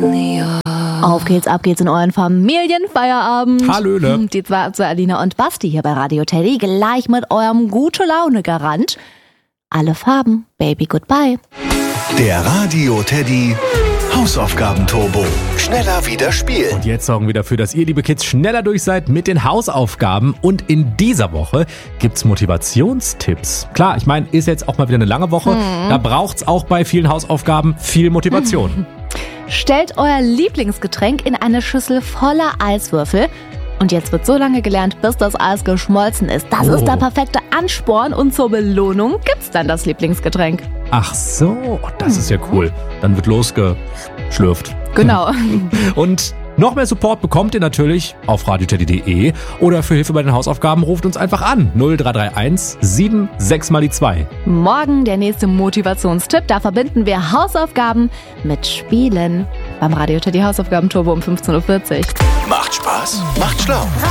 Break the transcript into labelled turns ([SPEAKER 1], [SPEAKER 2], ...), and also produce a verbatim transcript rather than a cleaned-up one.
[SPEAKER 1] Auf geht's, ab geht's in euren Familienfeierabend.
[SPEAKER 2] Hallöle.
[SPEAKER 1] Die zwei zu Alina und Basti hier bei Radio Teddy. Gleich mit eurem Gute-Laune-Garant. Alle Farben, Baby, goodbye.
[SPEAKER 3] Der Radio Teddy Hausaufgaben-Turbo. Schneller wieder spielen.
[SPEAKER 2] Und jetzt sorgen wir dafür, dass ihr, liebe Kids, schneller durch seid mit den Hausaufgaben. Und in dieser Woche gibt's Motivationstipps. Klar, ich meine, ist jetzt auch mal wieder eine lange Woche. Mhm. Da braucht's auch bei vielen Hausaufgaben viel Motivation.
[SPEAKER 1] Mhm. Stellt euer Lieblingsgetränk in eine Schüssel voller Eiswürfel. Und jetzt wird so lange gelernt, bis das Eis geschmolzen ist. Das oh. ist der perfekte Ansporn. Und zur Belohnung gibt's dann das Lieblingsgetränk.
[SPEAKER 2] Ach so, das ist ja cool. Dann wird losgeschlürft.
[SPEAKER 1] Genau.
[SPEAKER 2] Und noch mehr Support bekommt ihr natürlich auf radio teddy punkt de oder für Hilfe bei den Hausaufgaben ruft uns einfach an. null drei drei eins sieben sechs mal die zwei.
[SPEAKER 1] Morgen der nächste Motivationstipp. Da verbinden wir Hausaufgaben mit Spielen. Beim Radio Teddy Hausaufgaben-Turbo um fünfzehn Uhr vierzig.
[SPEAKER 3] Macht Spaß, macht schlau.